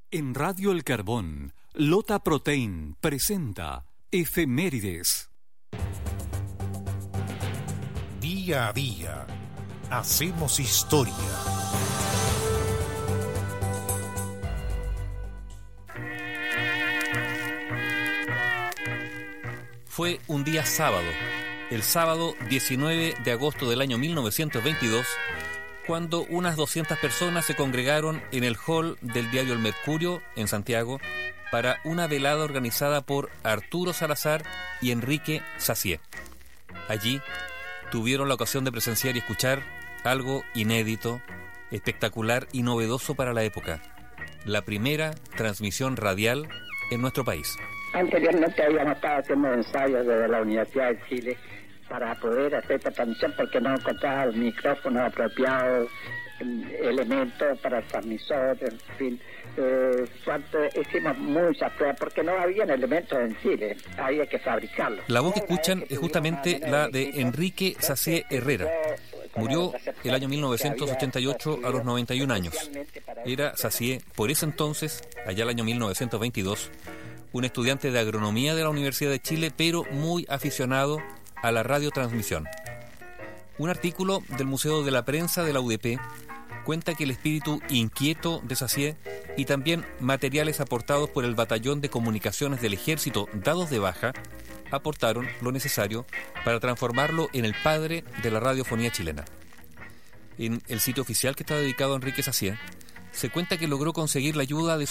En Radio El Carbón, Lota Protein presenta Efemérides. Día a día, hacemos historia. Fue un día sábado, el sábado 19 de agosto del año 1922, cuando unas 200 personas se congregaron en el hall del diario El Mercurio, en Santiago, para una velada organizada por Arturo Salazar y Enrique Sacié. Allí tuvieron la ocasión de presenciar y escuchar algo inédito, espectacular y novedoso para la época: la primera transmisión radial en nuestro país. Anteriormente habíamos estado haciendo ensayos desde la Universidad de Chile para poder hacer esta transmisión porque no encontraba el micrófono apropiado, elementos para el transmisor, en fin. Hicimos muchas pruebas porque no había elementos en Chile, había que fabricarlos. La voz que escuchan es justamente la de Enrique Sacié Herrera. Murió el año 1988 a los 91 años. Era Sacié, por ese entonces, allá el año 1922, un estudiante de agronomía de la Universidad de Chile, pero muy aficionado a la radiotransmisión. Un artículo del Museo de la Prensa de la UDP cuenta que el espíritu inquieto de Sacié y también materiales aportados por el Batallón de Comunicaciones del Ejército dados de baja aportaron lo necesario para transformarlo en el padre de la radiofonía chilena. En el sitio oficial que está dedicado a Enrique Sacié se cuenta que logró conseguir la ayuda de